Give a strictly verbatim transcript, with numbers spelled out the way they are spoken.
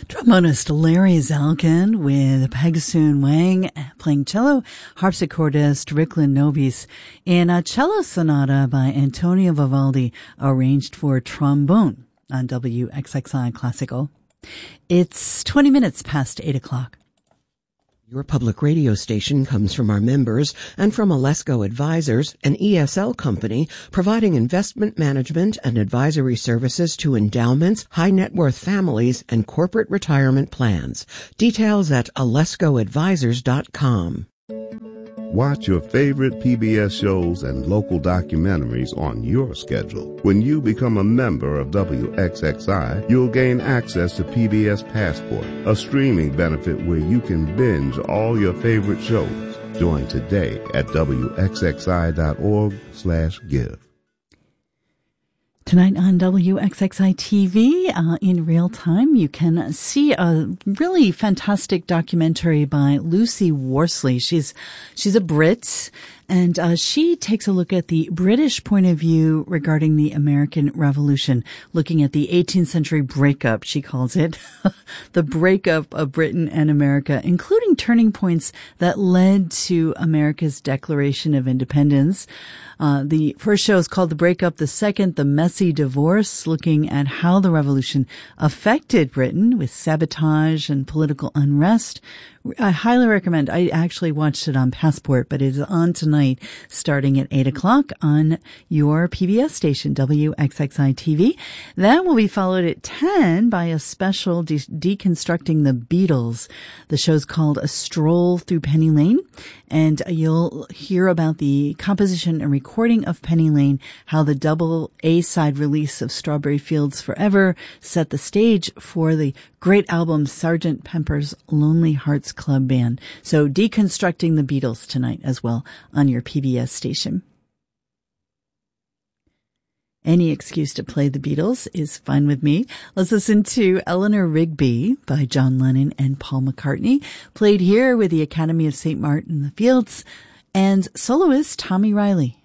Trombonist Larry Zalkin with Pegsoon Wang playing cello, harpsichordist Ricklin Nobis in a cello sonata by Antonio Vivaldi arranged for trombone on W X X I Classical. It's twenty minutes past eight o'clock. Your public radio station comes from our members and from Alesco Advisors, an E S L company providing investment management and advisory services to endowments, high net worth families, and corporate retirement plans. Details at alesco advisors dot com. Watch your favorite P B S shows and local documentaries on your schedule. When you become a member of W X X I, you'll gain access to P B S Passport, a streaming benefit where you can binge all your favorite shows. Join today at W X X I dot org slash give. Tonight on W X X I T V, uh, in real time, you can see a really fantastic documentary by Lucy Worsley. She's, she's a Brit, and uh, she takes a look at the British point of view regarding the American Revolution, looking at the eighteenth century breakup, she calls it, the breakup of Britain and America, including turning points that led to America's Declaration of Independence. Uh, the first show is called The Breakup. The second, The Messy Divorce, looking at how the revolution affected Britain with sabotage and political unrest. I highly recommend. I actually watched it on Passport, but it is on tonight starting at eight o'clock on your P B S station, W X X I T V. That will be followed at ten by a special de- deconstructing the Beatles. The show's called A Stroll Through Penny Lane, and you'll hear about the composition and recording of Penny Lane, how the double A-side release of Strawberry Fields Forever set the stage for the great album Sergeant Pepper's Lonely Hearts Club Band. So deconstructing the Beatles tonight as well on your P B S station. Any excuse to play the Beatles is fine with me. Let's listen to Eleanor Rigby by John Lennon and Paul McCartney, played here with the Academy of Saint Martin in the Fields and soloist Tommy Riley.